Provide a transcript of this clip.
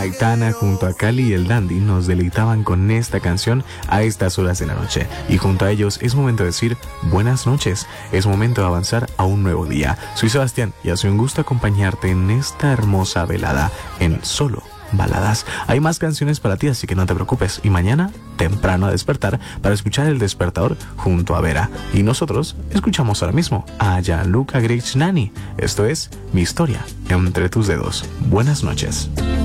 Aitana junto a Cali y el Dandy nos deleitaban con esta canción a estas horas de la noche. Y junto a ellos es momento de decir buenas noches. Es momento de avanzar a un nuevo día. Soy Sebastián y ha sido un gusto acompañarte en esta hermosa velada en Solo Baladas. Hay más canciones para ti, así que no te preocupes. Y mañana, temprano a despertar, para escuchar El Despertador junto a Vera. Y nosotros escuchamos ahora mismo a Gianluca Grignani. Esto es Mi Historia entre tus dedos. Buenas noches.